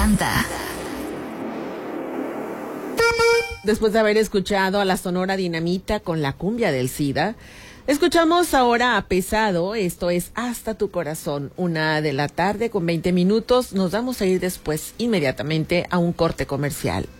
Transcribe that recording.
encanta. Después de haber escuchado a la Sonora Dinamita con la cumbia del SIDA, escuchamos ahora a Pesado, esto es Hasta tu Corazón, 1:00 p.m. con 20 minutos. Nos vamos a ir después inmediatamente a un corte comercial.